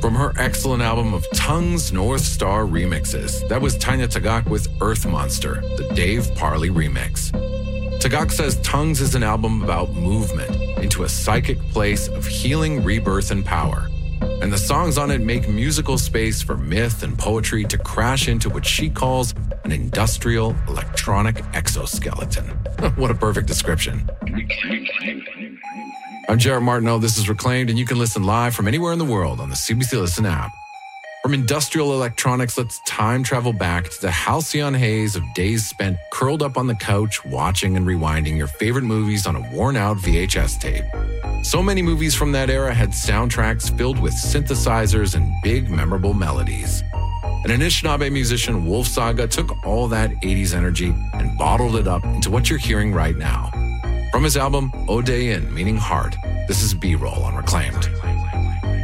from her excellent album of Tongues North Star remixes. That was Tanya Tagaq with Earth Monster, the Dave Parley remix. Tagaq says Tongues is an album about movement into a psychic place of healing, rebirth, and power. And the songs on it make musical space for myth and poetry to crash into what she calls an industrial electronic exoskeleton. What a perfect description. I'm Jared Martineau, this is Reclaimed, and you can listen live from anywhere in the world on the CBC Listen app. From industrial electronics, let's time travel back to the halcyon haze of days spent curled up on the couch watching and rewinding your favorite movies on a worn-out VHS tape. So many movies from that era had soundtracks filled with synthesizers and big, memorable melodies. And Anishinaabe musician Wolf Saga took all that 80s energy and bottled it up into what you're hearing right now. From his album, Odeyin, meaning heart, this is B-Roll on Reclaimed.